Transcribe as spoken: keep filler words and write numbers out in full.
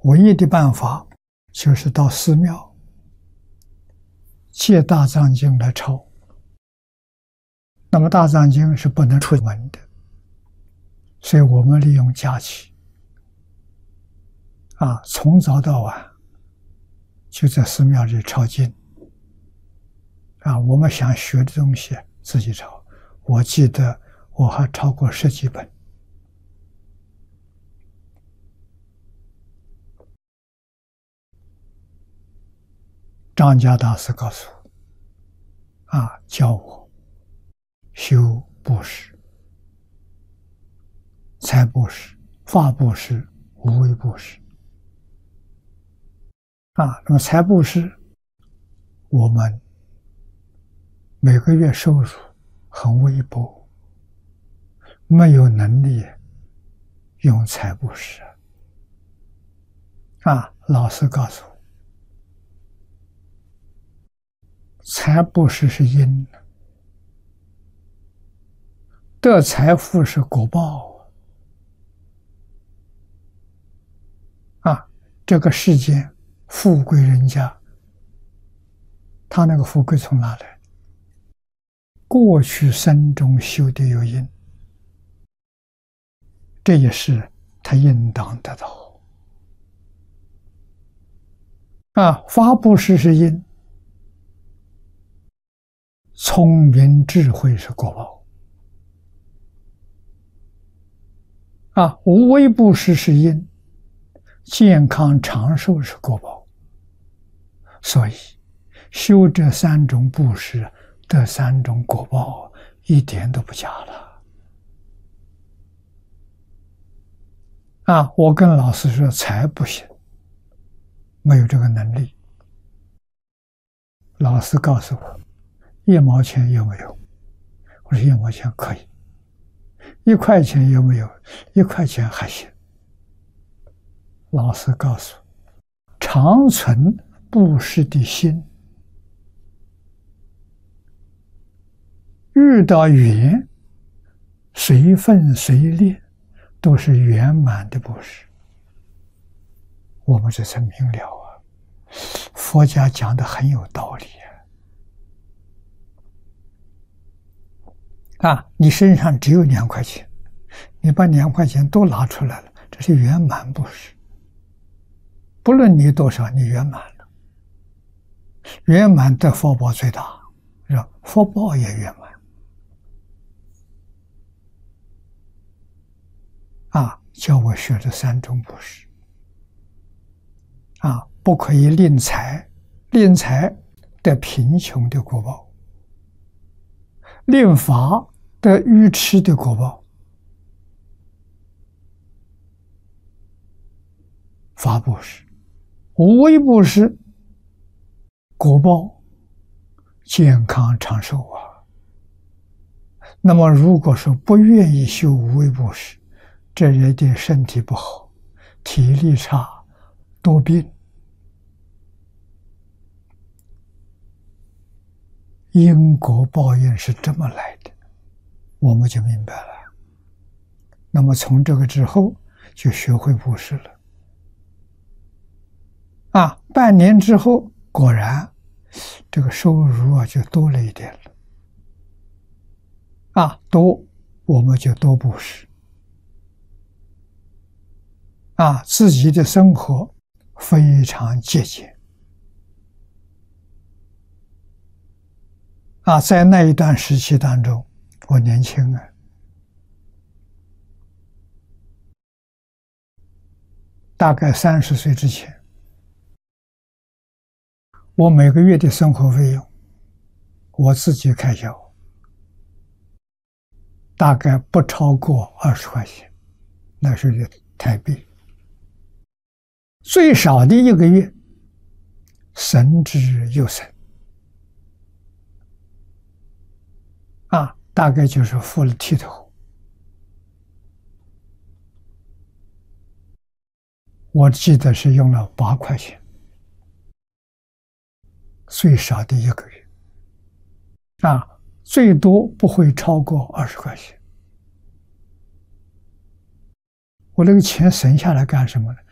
唯一的办法就是到寺庙借大藏经来抄。那么大藏经是不能出门的，所以我们利用假期啊，从早到晚就在寺庙里抄经啊。我们想学的东西自己抄，我记得我还抄过十几本。张家大师告诉我，啊，教我修布施、财布施、法布施、无为布施。啊，那么财布施，我们每个月收入很微薄，没有能力用财布施。啊，老师告诉我，财布施是因，得财富是果报啊！这个世间富贵人家，他那个富贵从哪来？过去生中修的有因，这也是他应当得到。啊，法布施是因，聪明智慧是果报。啊，无为布施是因，健康长寿是果报。所以修这三种布施得三种果报，一点都不假了。啊，我跟老师说财不行，没有这个能力。老师告诉我，一毛钱有没有？我说一毛钱可以。一块钱有没有？一块钱还行。老师告诉我，常存布施的心，遇到缘，随分随力，都是圆满的布施。我们这才明了啊！佛家讲的很有道理啊！啊，你身上只有两块钱，你把两块钱都拿出来了，这是圆满布施。不论你多少，你圆满了，圆满的福报最大，是吧？福报也圆满。啊，教我学这三种布施。啊，不可以吝财，吝财得贫穷的果报，吝法得愚痴的果报。法布施、无为布施，果报健康长寿啊。那么如果说不愿意修无为布施，这人的身体不好，体力差，多病，因果报应是这么来的，我们就明白了。那么从这个之后就学会布施了。啊，半年之后，果然这个收入啊就多了一点了。啊，多我们就多布施。啊，自己的生活非常节俭。啊，在那一段时期当中，我年轻啊，大概三十岁之前，我每个月的生活费用，我自己开销，大概不超过二十块钱，那是台币。最少的一个月，省之又省。啊，大概就是付了剃头。我记得是用了八块钱，最少的一个月。啊，最多不会超过二十块钱。我那个钱省下来干什么呢？